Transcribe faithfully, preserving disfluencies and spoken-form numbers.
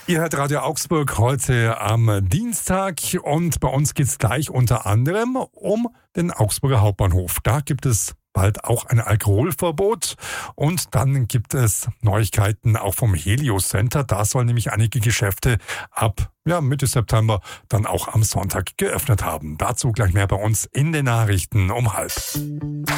Ihr hört Radio Augsburg heute am Dienstag und bei uns geht es gleich unter anderem um den Augsburger Hauptbahnhof. Da gibt es bald auch ein Alkoholverbot und dann gibt es Neuigkeiten auch vom Helios Center. Da sollen nämlich einige Geschäfte ab ja, Mitte September dann auch am Sonntag geöffnet haben. Dazu gleich mehr bei uns in den Nachrichten um halb.